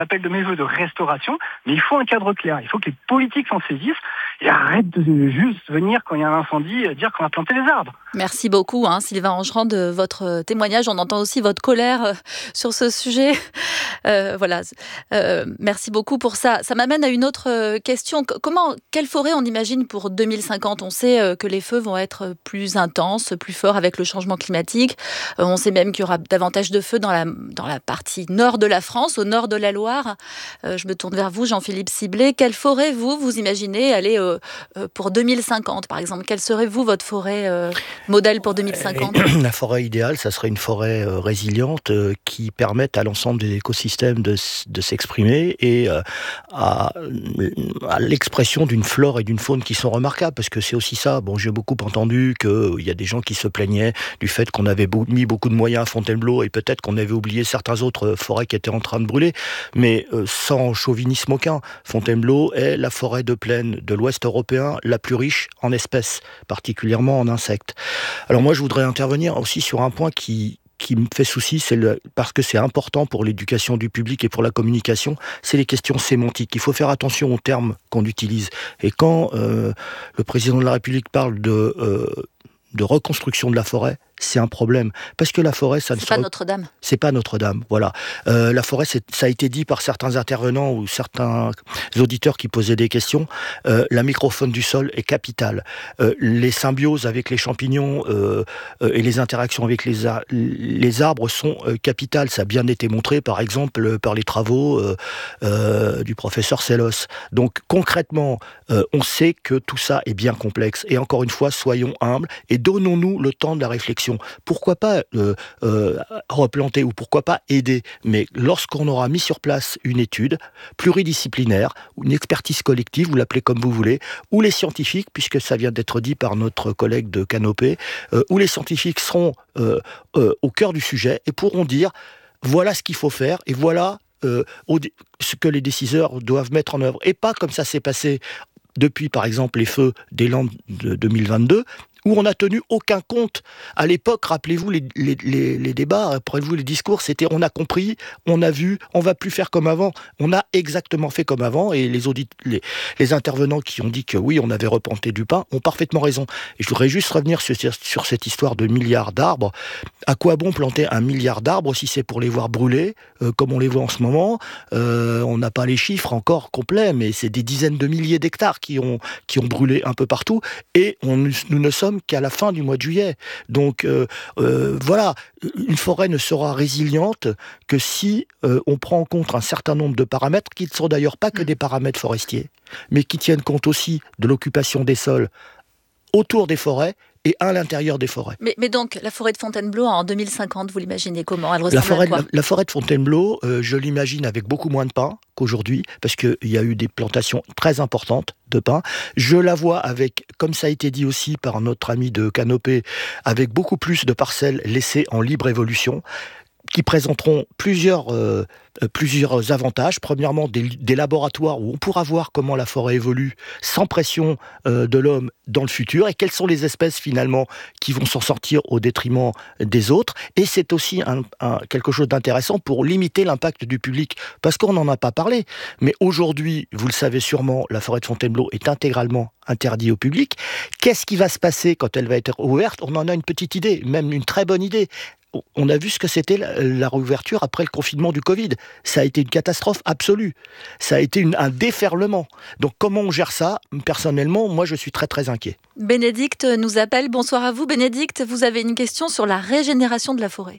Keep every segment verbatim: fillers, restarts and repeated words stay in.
appelle de mes voeux de restauration, mais il faut un cadre clair. Il faut que les politiques s'en saisissent et arrêtent de juste venir quand il y a un incendie dire qu'on va planter les arbres. Merci beaucoup, hein, Sylvain Angerand, de votre témoignage. On entend aussi votre colère euh, sur ce sujet. Euh, voilà. Euh, merci beaucoup pour ça. Ça m'amène à une autre question. Comment, quelle forêt on imagine pour deux mille cinquante ? On sait euh, que les feux vont être plus intenses, plus forts avec le changement climatique. Euh, on sait même qu'il y aura davantage de feux dans la, dans la partie nord de la France, au nord de la Loire. Euh, je me tourne vers vous, Jean-Philippe Siblet. Quelle forêt, vous, vous imaginez aller euh, euh, pour deux mille cinquante, par exemple ? Quelle serait, vous, votre forêt euh, modèle pour deux mille cinquante ? La forêt idéale, ça serait une forêt euh, résiliente euh, qui permette à l'ensemble des écosystèmes de, de s'exprimer et euh, à, à l'expression d'une flore et d'une faune qui sont remarquables, parce que c'est aussi ça. Bon, j'ai beaucoup entendu qu'il y a des gens qui se plaignaient du fait qu'on avait beau, mis beaucoup de moyens à Fontainebleau et peut-être qu'on avait oublié certains autres forêts qui étaient en train de brûler, mais euh, sans chauvinisme aucun. Fontainebleau est la forêt de plaine de l'Ouest européen la plus riche en espèces, particulièrement en insectes. Alors moi, je voudrais intervenir aussi sur un point qui, qui me fait souci, c'est le, parce que c'est important pour l'éducation du public et pour la communication, c'est les questions sémantiques. Il faut faire attention aux termes qu'on utilise. Et quand euh, le président de la République parle de, euh, de reconstruction de la forêt, c'est un problème. Parce que la forêt, ça ne C'est pas re... Notre-Dame. C'est pas Notre-Dame, voilà. Euh, la forêt, c'est, ça a été dit par certains intervenants ou certains auditeurs qui posaient des questions. Euh, la microfaune du sol est capitale. Euh, les symbioses avec les champignons euh, euh, et les interactions avec les, ar- les arbres sont euh, capitales. Ça a bien été montré, par exemple, par les travaux euh, euh, du professeur Sellos. Donc, concrètement, euh, on sait que tout ça est bien complexe. Et encore une fois, soyons humbles et donnons-nous le temps de la réflexion. Pourquoi pas euh, euh, replanter ou pourquoi pas aider, mais lorsqu'on aura mis sur place une étude pluridisciplinaire, une expertise collective, vous l'appelez comme vous voulez, où les scientifiques, puisque ça vient d'être dit par notre collègue de Canopée, euh, où les scientifiques seront euh, euh, au cœur du sujet et pourront dire voilà ce qu'il faut faire et voilà euh, au, ce que les décideurs doivent mettre en œuvre. Et pas comme ça s'est passé depuis, par exemple, les feux des Landes de deux mille vingt-deux, où on n'a tenu aucun compte. À l'époque, rappelez-vous les, les, les, les débats, rappelez-vous les discours, c'était on a compris, on a vu, on va plus faire comme avant. On a exactement fait comme avant, et les, audit- les, les intervenants qui ont dit que oui, on avait replanté du pin, ont parfaitement raison. Et je voudrais juste revenir sur, sur cette histoire de milliards d'arbres. À quoi bon planter un milliard d'arbres si c'est pour les voir brûler, euh, comme on les voit en ce moment? euh, On n'a pas les chiffres encore complets, mais c'est des dizaines de milliers d'hectares qui ont, qui ont brûlé un peu partout, et on, nous ne sommes qu'à la fin du mois de juillet. Donc euh, euh, voilà, une forêt ne sera résiliente que si euh, on prend en compte un certain nombre de paramètres qui ne sont d'ailleurs pas que des paramètres forestiers, mais qui tiennent compte aussi de l'occupation des sols autour des forêts et à l'intérieur des forêts. Mais, mais donc, la forêt de Fontainebleau en deux mille cinquante, vous l'imaginez comment ? Elle ressemble La forêt, à quoi ? la, la forêt de Fontainebleau, euh, je l'imagine avec beaucoup moins de pins qu'aujourd'hui, parce qu'il y a eu des plantations très importantes de pins. Je la vois avec, comme ça a été dit aussi par notre ami de Canopée, avec beaucoup plus de parcelles laissées en libre évolution, qui présenteront plusieurs, euh, plusieurs avantages. Premièrement, des, des laboratoires où on pourra voir comment la forêt évolue sans pression euh, de l'homme dans le futur, et quelles sont les espèces finalement qui vont s'en sortir au détriment des autres. Et c'est aussi un, un, quelque chose d'intéressant pour limiter l'impact du public, parce qu'on n'en a pas parlé. Mais aujourd'hui, vous le savez sûrement, la forêt de Fontainebleau est intégralement interdite au public. Qu'est-ce qui va se passer quand elle va être ouverte ? On en a une petite idée, même une très bonne idée. On a vu ce que c'était la, la réouverture après le confinement du Covid. Ça a été une catastrophe absolue. Ça a été une, un déferlement. Donc comment on gère ça ? Personnellement, moi je suis très très inquiet. Bénédicte nous appelle. Bonsoir à vous Bénédicte. Vous avez une question sur la régénération de la forêt.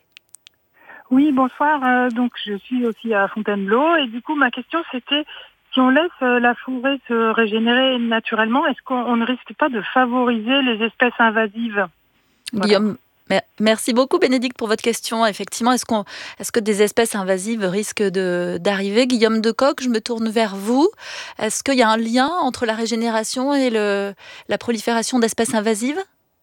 Oui, bonsoir. Euh, donc je suis aussi à Fontainebleau et du coup ma question c'était si on laisse euh, la forêt se régénérer naturellement, est-ce qu'on on ne risque pas de favoriser les espèces invasives ? Voilà. Guillaume, merci beaucoup Bénédicte pour votre question. Effectivement, est-ce, qu'on, est-ce que des espèces invasives risquent de, d'arriver ? Guillaume Decoq, je me tourne vers vous. Est-ce qu'il y a un lien entre la régénération et le, la prolifération d'espèces invasives ?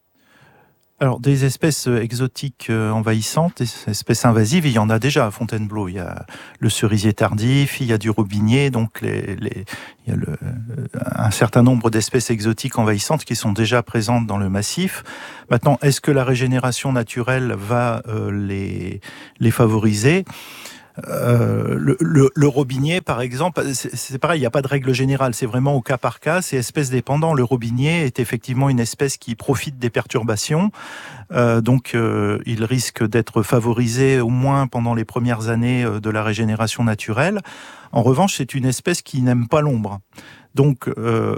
Alors, des espèces exotiques envahissantes, des espèces invasives, il y en a déjà à Fontainebleau. Il y a le cerisier tardif, il y a du robinier, donc les, les, il y a le, un certain nombre d'espèces exotiques envahissantes qui sont déjà présentes dans le massif. Maintenant, est-ce que la régénération naturelle va euh, les, les favoriser ? Euh, le, le, le robinier, par exemple, c'est, c'est pareil, il n'y a pas de règle générale, c'est vraiment au cas par cas, c'est espèce dépendant. Le robinier est effectivement une espèce qui profite des perturbations, euh, donc euh, il risque d'être favorisé au moins pendant les premières années de la régénération naturelle. En revanche, c'est une espèce qui n'aime pas l'ombre. Donc, euh,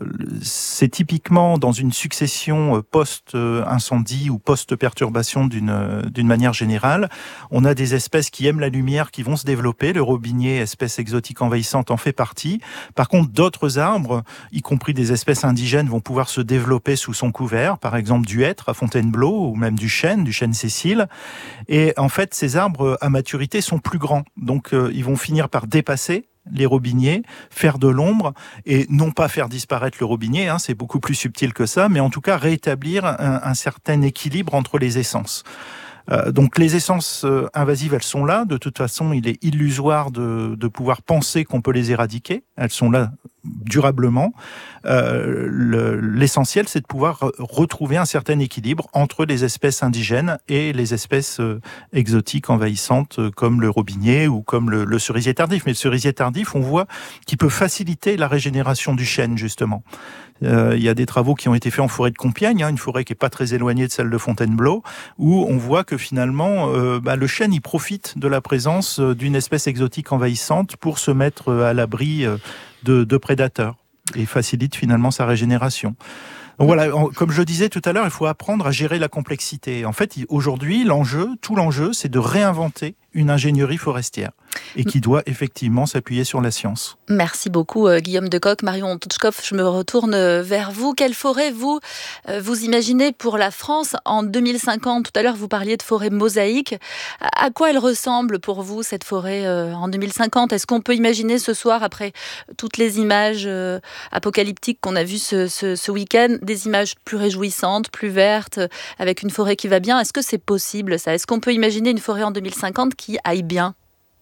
c'est typiquement dans une succession post-incendie ou post-perturbation d'une, d'une manière générale. On a des espèces qui aiment la lumière qui vont se développer. Le robinier, espèce exotique envahissante, en fait partie. Par contre, d'autres arbres, y compris des espèces indigènes, vont pouvoir se développer sous son couvert. Par exemple, du hêtre à Fontainebleau ou même du chêne, du chêne Cécile. Et en fait, ces arbres à maturité sont plus grands. Donc, euh, ils vont finir par dépasser les robiniers, faire de l'ombre et non pas faire disparaître le robinier, hein, c'est beaucoup plus subtil que ça, mais en tout cas rétablir un, un certain équilibre entre les essences. Euh, donc les essences euh, invasives, elles sont là. De toute façon, il est illusoire de, de pouvoir penser qu'on peut les éradiquer. Elles sont là durablement. Euh, le, l'essentiel, c'est de pouvoir retrouver un certain équilibre entre les espèces indigènes et les espèces euh, exotiques envahissantes euh, comme le robinier ou comme le, le cerisier tardif. Mais le cerisier tardif, on voit qu'il peut faciliter la régénération du chêne, justement. Euh, il y a des travaux qui ont été faits en forêt de Compiègne, hein, une forêt qui est pas très éloignée de celle de Fontainebleau, où on voit que finalement, euh, bah, le chêne, il profite de la présence d'une espèce exotique envahissante pour se mettre à l'abri de, de prédateurs et facilite finalement sa régénération. Donc voilà, comme je disais tout à l'heure, il faut apprendre à gérer la complexité. En fait, aujourd'hui, l'enjeu, tout l'enjeu, c'est de réinventer une ingénierie forestière et qui doit effectivement s'appuyer sur la science. Merci beaucoup euh, Guillaume Decoq. Marion Touchkov, je me retourne vers vous. Quelle forêt vous, euh, vous imaginez pour la France en deux mille cinquante? Tout à l'heure, vous parliez de forêt mosaïque. À quoi elle ressemble pour vous, cette forêt euh, en deux mille cinquante? Est-ce qu'on peut imaginer ce soir, après toutes les images euh, apocalyptiques qu'on a vues ce, ce, ce week-end, des images plus réjouissantes, plus vertes, avec une forêt qui va bien? Est-ce que c'est possible, ça? Est-ce qu'on peut imaginer une forêt en deux mille cinquante qui aille bien?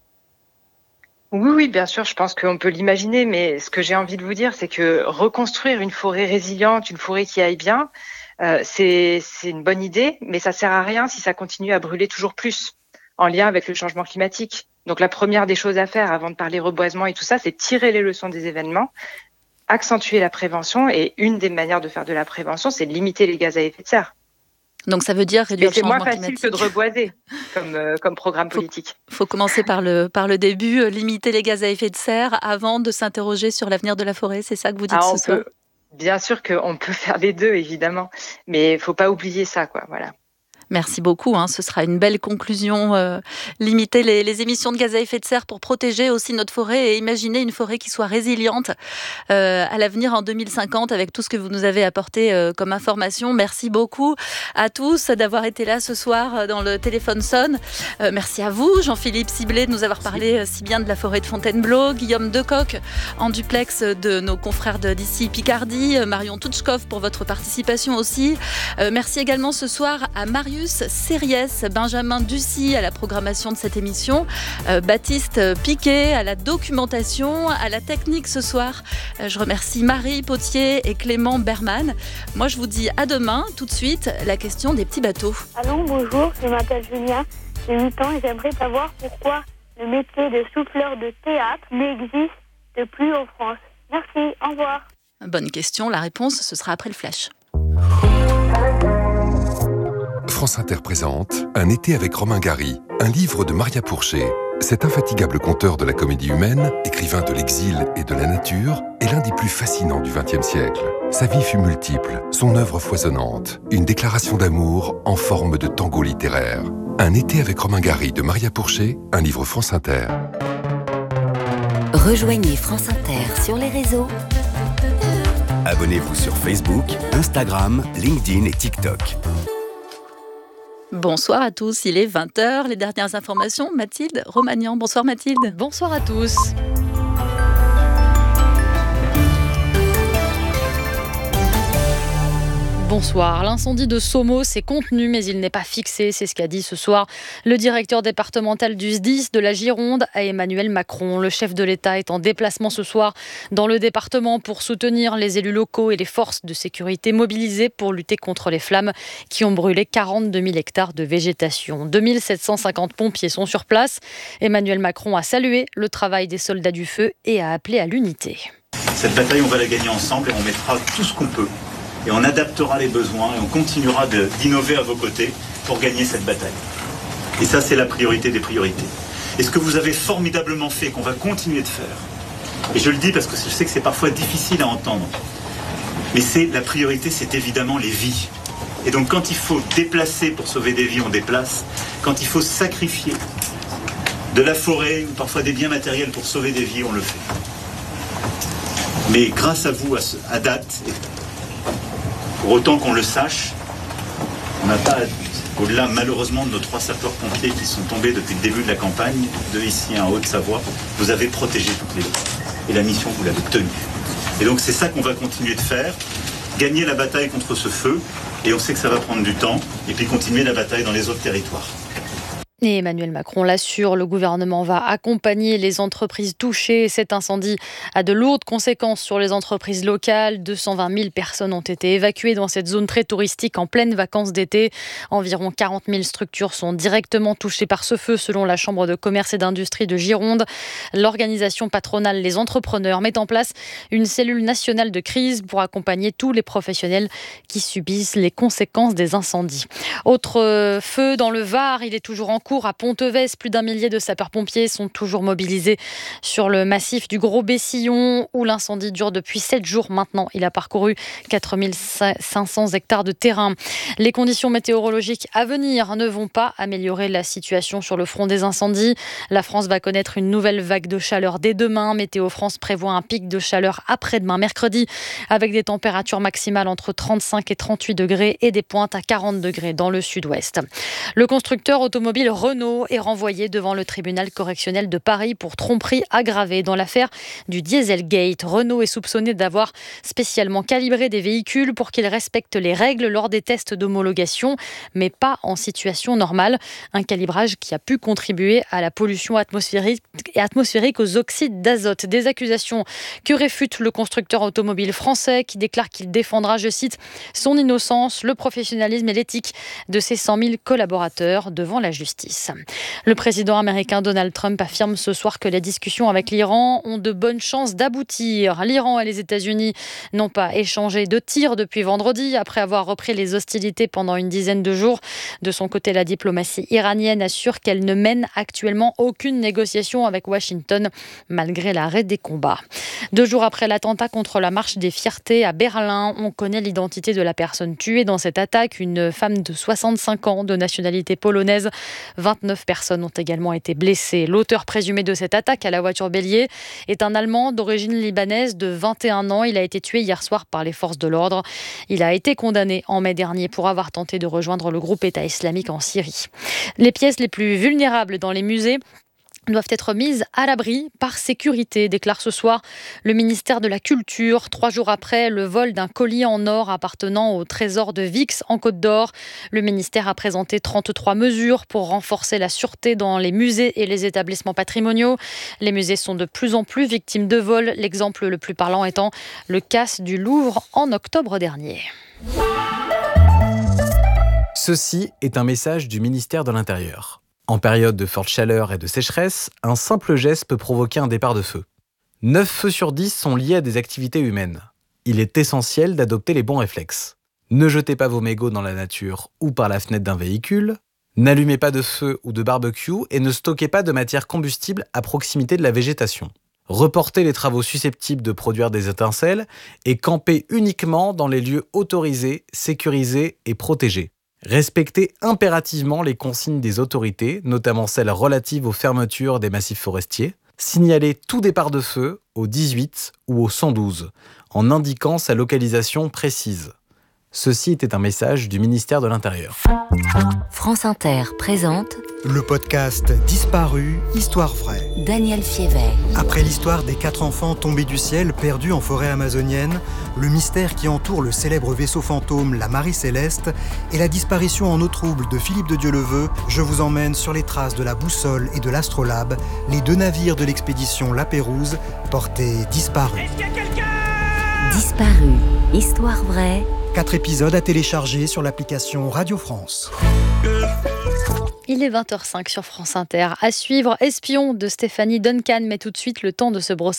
Oui, oui, bien sûr, je pense qu'on peut l'imaginer, mais ce que j'ai envie de vous dire, c'est que reconstruire une forêt résiliente, une forêt qui aille bien, euh, c'est, c'est une bonne idée, mais ça sert à rien si ça continue à brûler toujours plus, en lien avec le changement climatique. Donc la première des choses à faire avant de parler reboisement et tout ça, c'est tirer les leçons des événements, accentuer la prévention, et une des manières de faire de la prévention, c'est de limiter les gaz à effet de serre. Donc ça veut dire réduire le changement climatique. C'est moins facile que de reboiser comme, euh, comme programme politique. Il faut, faut commencer par le, par le début, euh, limiter les gaz à effet de serre avant de s'interroger sur l'avenir de la forêt. C'est ça que vous dites ah, ce soir? peut, Bien sûr qu'on peut faire les deux, évidemment. Mais il ne faut pas oublier ça, quoi. Voilà. Merci beaucoup, hein. Ce sera une belle conclusion. Euh, limiter les, les émissions de gaz à effet de serre pour protéger aussi notre forêt et imaginer une forêt qui soit résiliente euh, à l'avenir en deux mille cinquante avec tout ce que vous nous avez apporté euh, comme information. Merci beaucoup à tous d'avoir été là ce soir dans le téléphone sonne. Euh, merci à vous, Jean-Philippe Siblet, de nous avoir parlé euh, si bien de la forêt de Fontainebleau, Guillaume Decoq en duplex de nos confrères de d'ici Picardie, euh, Marion Touchkov pour votre participation aussi. Euh, merci également ce soir à Marius Sériès, Benjamin Ducy à la programmation de cette émission, euh, Baptiste Piquet à la documentation, à la technique ce soir. Euh, je remercie Marie Potier et Clément Berman. Moi, je vous dis à demain. Tout de suite, la question des petits bateaux. Allô, bonjour, je m'appelle Julien, j'ai huit ans et j'aimerais savoir pourquoi le métier de souffleur de théâtre n'existe plus en France. Merci, au revoir. Bonne question, la réponse, ce sera après le flash. France Inter présente Un été avec Romain Gary, un livre de Maria Pourchet. Cet infatigable conteur de la comédie humaine, écrivain de l'exil et de la nature, est l'un des plus fascinants du vingtième siècle. Sa vie fut multiple, son œuvre foisonnante, une déclaration d'amour en forme de tango littéraire. Un été avec Romain Gary de Maria Pourchet, un livre France Inter. Rejoignez France Inter sur les réseaux. Abonnez-vous sur Facebook, Instagram, LinkedIn et TikTok. Bonsoir à tous, il est vingt heures, les dernières informations, Mathilde Romagnan. Bonsoir Mathilde. Bonsoir à tous. Bonsoir. L'incendie de Sommeau s'est contenu, mais il n'est pas fixé. C'est ce qu'a dit ce soir le directeur départemental du S D I S de la Gironde à Emmanuel Macron. Le chef de l'État est en déplacement ce soir dans le département pour soutenir les élus locaux et les forces de sécurité mobilisées pour lutter contre les flammes qui ont brûlé quarante-deux mille hectares de végétation. deux mille sept cent cinquante pompiers sont sur place. Emmanuel Macron a salué le travail des soldats du feu et a appelé à l'unité. Cette bataille, on va la gagner ensemble et on mettra tout ce qu'on peut. Et on adaptera les besoins et on continuera de, d'innover à vos côtés pour gagner cette bataille. Et ça, c'est la priorité des priorités. Et ce que vous avez formidablement fait, qu'on va continuer de faire, et je le dis parce que je sais que c'est parfois difficile à entendre, mais c'est la priorité, c'est évidemment les vies. Et donc quand il faut déplacer pour sauver des vies, on déplace. Quand il faut sacrifier de la forêt ou parfois des biens matériels pour sauver des vies, on le fait. Mais grâce à vous, à, ce, à date, pour autant qu'on le sache, on n'a pas, au-delà malheureusement de nos trois sapeurs-pompiers qui sont tombés depuis le début de la campagne, de ici en Haute-Savoie, vous avez protégé toutes les vies. Et la mission, vous l'avez tenue. Et donc c'est ça qu'on va continuer de faire, gagner la bataille contre ce feu, et on sait que ça va prendre du temps, et puis continuer la bataille dans les autres territoires. Et Emmanuel Macron l'assure, le gouvernement va accompagner les entreprises touchées. Cet incendie a de lourdes conséquences sur les entreprises locales. deux cent vingt mille personnes ont été évacuées dans cette zone très touristique en pleine vacances d'été. Environ quarante mille structures sont directement touchées par ce feu, selon la Chambre de commerce et d'industrie de Gironde. L'organisation patronale Les Entrepreneurs met en place une cellule nationale de crise pour accompagner tous les professionnels qui subissent les conséquences des incendies. Autre feu dans le Var, il est toujours en cours. À Ponteves, plus d'un millier de sapeurs-pompiers sont toujours mobilisés sur le massif du Gros-Bessillon où l'incendie dure depuis sept jours maintenant. Il a parcouru quatre mille cinq cents hectares de terrain. Les conditions météorologiques à venir ne vont pas améliorer la situation sur le front des incendies. La France va connaître une nouvelle vague de chaleur dès demain. Météo France prévoit un pic de chaleur après-demain, mercredi, avec des températures maximales entre trente-cinq et trente-huit degrés et des pointes à quarante degrés dans le sud-ouest. Le constructeur automobile Renault est renvoyé devant le tribunal correctionnel de Paris pour tromperie aggravée dans l'affaire du Dieselgate. Renault est soupçonné d'avoir spécialement calibré des véhicules pour qu'ils respectent les règles lors des tests d'homologation, mais pas en situation normale. Un calibrage qui a pu contribuer à la pollution atmosphérique et atmosphérique aux oxydes d'azote. Des accusations que réfute le constructeur automobile français qui déclare qu'il défendra, je cite, son innocence, le professionnalisme et l'éthique de ses cent mille collaborateurs devant la justice. Le président américain Donald Trump affirme ce soir que les discussions avec l'Iran ont de bonnes chances d'aboutir. L'Iran et les États-Unis n'ont pas échangé de tirs depuis vendredi, après avoir repris les hostilités pendant une dizaine de jours. De son côté, la diplomatie iranienne assure qu'elle ne mène actuellement aucune négociation avec Washington, malgré l'arrêt des combats. Deux jours après l'attentat contre la Marche des Fiertés à Berlin, on connaît l'identité de la personne tuée dans cette attaque, une femme de soixante-cinq ans de nationalité polonaise. vingt-neuf personnes ont également été blessées. L'auteur présumé de cette attaque à la voiture bélier est un Allemand d'origine libanaise de vingt et un ans. Il a été tué hier soir par les forces de l'ordre. Il a été condamné en mai dernier pour avoir tenté de rejoindre le groupe État islamique en Syrie. Les pièces les plus vulnérables dans les musées doivent être mises à l'abri par sécurité, déclare ce soir le ministère de la Culture. Trois jours après le vol d'un collier en or appartenant au trésor de Vix en Côte d'Or, le ministère a présenté trente-trois mesures pour renforcer la sûreté dans les musées et les établissements patrimoniaux. Les musées sont de plus en plus victimes de vols, l'exemple le plus parlant étant le casse du Louvre en octobre dernier. Ceci est un message du ministère de l'Intérieur. En période de forte chaleur et de sécheresse, un simple geste peut provoquer un départ de feu. neuf feux sur dix sont liés à des activités humaines. Il est essentiel d'adopter les bons réflexes. Ne jetez pas vos mégots dans la nature ou par la fenêtre d'un véhicule. N'allumez pas de feu ou de barbecue et ne stockez pas de matière combustible à proximité de la végétation. Reportez les travaux susceptibles de produire des étincelles et campez uniquement dans les lieux autorisés, sécurisés et protégés. Respectez impérativement les consignes des autorités, notamment celles relatives aux fermetures des massifs forestiers. Signalez tout départ de feu au dix-huit ou au cent douze, en indiquant sa localisation précise. Ceci était un message du ministère de l'Intérieur. France Inter présente le podcast Disparu, Histoire vraie. Daniel Fiévet. Après l'histoire des quatre enfants tombés du ciel perdus en forêt amazonienne, le mystère qui entoure le célèbre vaisseau fantôme, la Marie Céleste, et la disparition en eau trouble de Philippe de Dieuleveux, je vous emmène sur les traces de la Boussole et de l'Astrolabe, les deux navires de l'expédition La Pérouse, portés disparus. Est-ce qu'il y a quelqu'un ? Disparu, Histoire vraie. Quatre épisodes à télécharger sur l'application Radio France. Il est vingt heures cinq sur France Inter. À suivre, Espion de Stéphanie Duncan, mais tout de suite le temps de se brosser